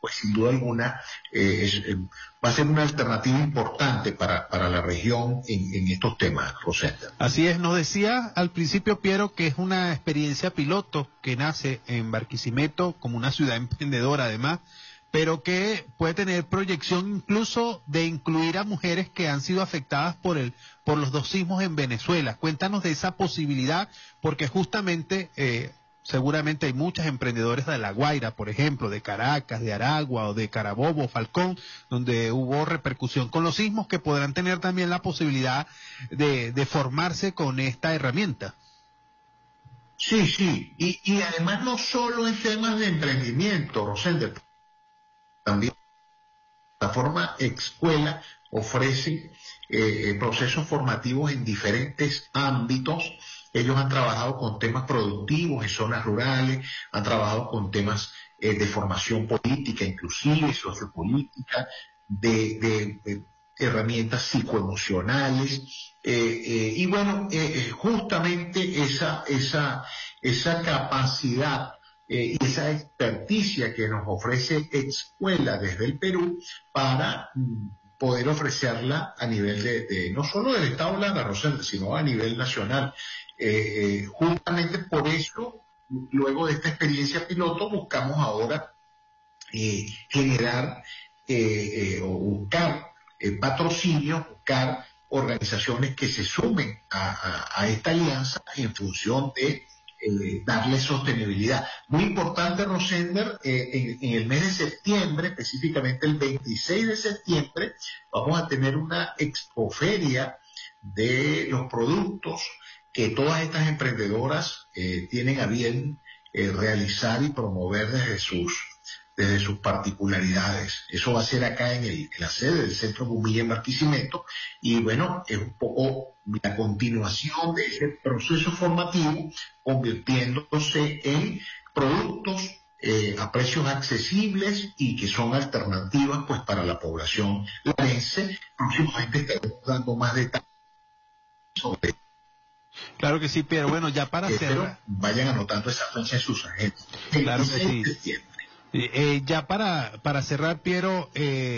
pues sin duda alguna va a ser una alternativa importante para la región en estos temas, Rosenda. Así es, nos decía al principio, Piero, que es una experiencia piloto que nace en Barquisimeto como una ciudad emprendedora además, pero que puede tener proyección incluso de incluir a mujeres que han sido afectadas por los dos sismos en Venezuela. Cuéntanos de esa posibilidad, porque justamente seguramente hay muchas emprendedoras de La Guaira, por ejemplo, de Caracas, de Aragua o de Carabobo, Falcón, donde hubo repercusión con los sismos, que podrán tener también la posibilidad de formarse con esta herramienta. Sí, y además no solo en temas de emprendimiento, Rosenda, también la plataforma Escuela ofrece procesos formativos en diferentes ámbitos. Ellos han trabajado con temas productivos en zonas rurales, han trabajado con temas de formación política, inclusive sociopolítica, de herramientas psicoemocionales, y bueno, justamente esa capacidad y esa experticia que nos ofrece Escuela desde el Perú para poder ofrecerla a nivel de no solo del Estado Lara Rosenda, sino a nivel nacional. Justamente por eso, luego de esta experiencia piloto, buscamos ahora generar o buscar patrocinios, buscar organizaciones que se sumen a esta alianza en función de darle sostenibilidad. Muy importante, Rosender, en el mes de septiembre, específicamente el 26 de septiembre, vamos a tener una expoferia de los productos que todas estas emprendedoras tienen a bien realizar y promover desde sus particularidades. Eso va a ser acá en la sede del Centro Bumilla en Barquisimeto, y bueno, es un poco la continuación de ese proceso formativo, convirtiéndose en productos a precios accesibles y que son alternativas pues para la población larense. Próximamente estaremos dando más detalles sobre. Claro que sí, pero bueno, ya para cerrar. Vayan anotando esa fecha en sus agendas. Claro que sí. Ya para cerrar, Piero,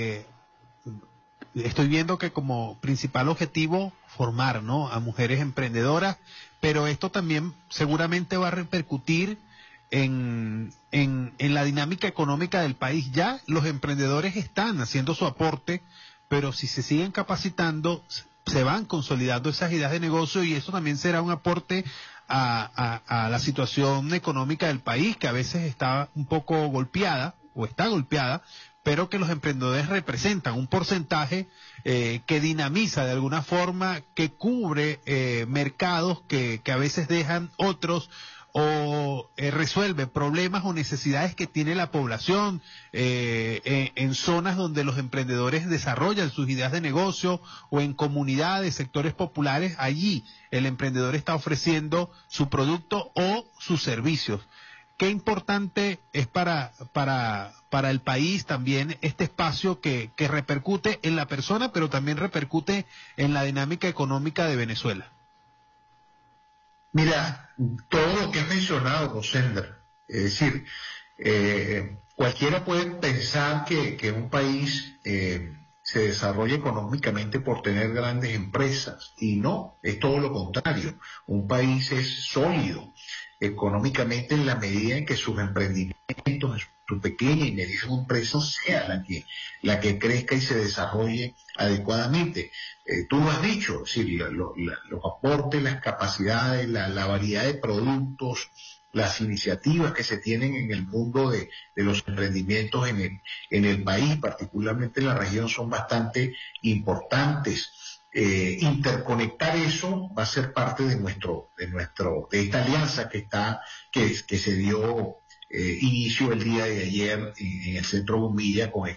estoy viendo que como principal objetivo formar, ¿no?, a mujeres emprendedoras, pero esto también seguramente va a repercutir en la dinámica económica del país. Ya los emprendedores están haciendo su aporte, pero si se siguen capacitando, se van consolidando esas ideas de negocio, y eso también será un aporte a la situación económica del país, que a veces está un poco golpeada, o está golpeada, pero que los emprendedores representan un porcentaje que dinamiza de alguna forma, que cubre mercados que a veces dejan otros, o resuelve problemas o necesidades que tiene la población en zonas donde los emprendedores desarrollan sus ideas de negocio, o en comunidades, sectores populares. Allí el emprendedor está ofreciendo su producto o sus servicios. Qué importante es para el país también este espacio que repercute en la persona, pero también repercute en la dinámica económica de Venezuela. Mira, todo lo que has mencionado, Rosender, es decir, cualquiera puede pensar que un país se desarrolla económicamente por tener grandes empresas, y no, es todo lo contrario. Un país es sólido económicamente en la medida en que sus emprendimientos, su pequeña y mediana empresa sea la que crezca y se desarrolle adecuadamente. Tú lo has dicho, es decir, los aportes, las capacidades, la variedad de productos, las iniciativas que se tienen en el mundo de los emprendimientos en el país, particularmente en la región, son bastante importantes. Interconectar eso va a ser parte de esta alianza que se dio inicio el día de ayer en el Centro Bumilla con